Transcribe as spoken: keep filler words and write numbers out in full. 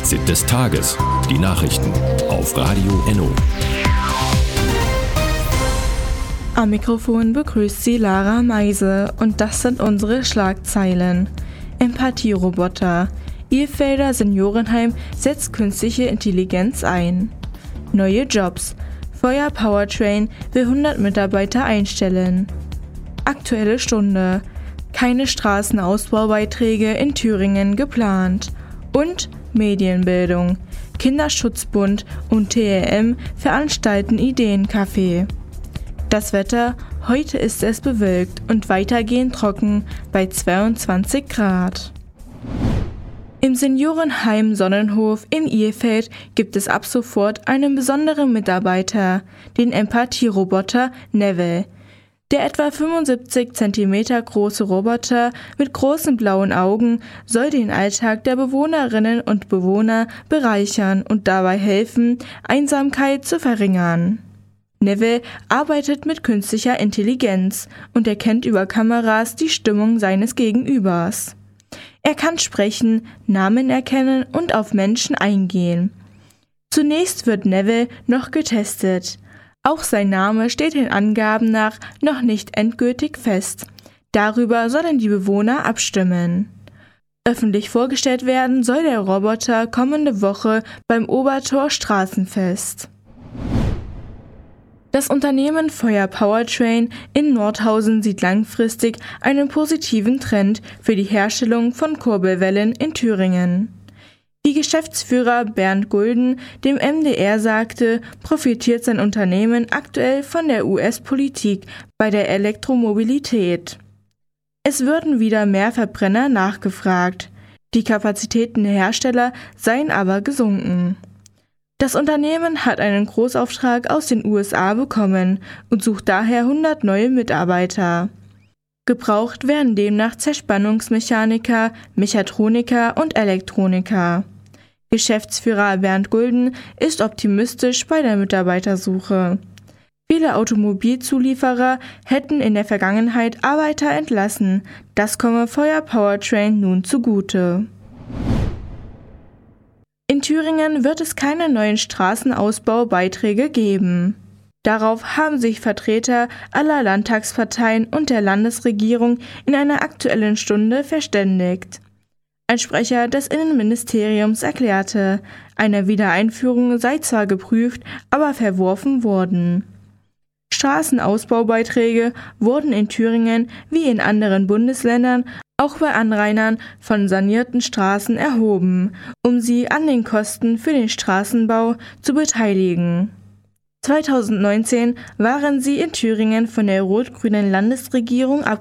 Fazit des Tages. Die Nachrichten auf Radio Enno. Am Mikrofon begrüßt Sie Lara Meise und das sind unsere Schlagzeilen. Empathieroboter. Ilfelder Seniorenheim setzt künstliche Intelligenz ein. Neue Jobs. Feuer Powertrain will hundert Mitarbeiter einstellen. Aktuelle Stunde. Keine Straßenausbaubeiträge in Thüringen geplant. Und Medienbildung. Kinderschutzbund und T L M veranstalten Ideencafé. Das Wetter, heute ist es bewölkt und weitergehend trocken bei zweiundzwanzig Grad. Im Seniorenheim Sonnenhof in Ilfeld gibt es ab sofort einen besonderen Mitarbeiter, den Empathieroboter Neville. Der etwa fünfundsiebzig Zentimeter große Roboter mit großen blauen Augen soll den Alltag der Bewohnerinnen und Bewohner bereichern und dabei helfen, Einsamkeit zu verringern. Neville arbeitet mit künstlicher Intelligenz und erkennt über Kameras die Stimmung seines Gegenübers. Er kann sprechen, Namen erkennen und auf Menschen eingehen. Zunächst wird Neville noch getestet. Auch sein Name steht den Angaben nach noch nicht endgültig fest. Darüber sollen die Bewohner abstimmen. Öffentlich vorgestellt werden soll der Roboter kommende Woche beim Obertor Straßenfest. Das Unternehmen Feuer Powertrain in Nordhausen sieht langfristig einen positiven Trend für die Herstellung von Kurbelwellen in Thüringen. Wie Geschäftsführer Bernd Gulden dem M D R sagte, profitiert sein Unternehmen aktuell von der U S-Politik bei der Elektromobilität. Es würden wieder mehr Verbrenner nachgefragt. Die Kapazitäten der Hersteller seien aber gesunken. Das Unternehmen hat einen Großauftrag aus den U S A bekommen und sucht daher hundert neue Mitarbeiter. Gebraucht werden demnach Zerspannungsmechaniker, Mechatroniker und Elektroniker. Geschäftsführer Bernd Gulden ist optimistisch bei der Mitarbeitersuche. Viele Automobilzulieferer hätten in der Vergangenheit Arbeiter entlassen. Das komme Feuer Powertrain nun zugute. In Thüringen wird es keine neuen Straßenausbaubeiträge geben. Darauf haben sich Vertreter aller Landtagsparteien und der Landesregierung in einer Aktuellen Stunde verständigt. Ein Sprecher des Innenministeriums erklärte, eine Wiedereinführung sei zwar geprüft, aber verworfen worden. Straßenausbaubeiträge wurden in Thüringen wie in anderen Bundesländern auch bei Anrainern von sanierten Straßen erhoben, um sie an den Kosten für den Straßenbau zu beteiligen. zweitausendneunzehn waren sie in Thüringen von der rot-grünen Landesregierung abgelehnt.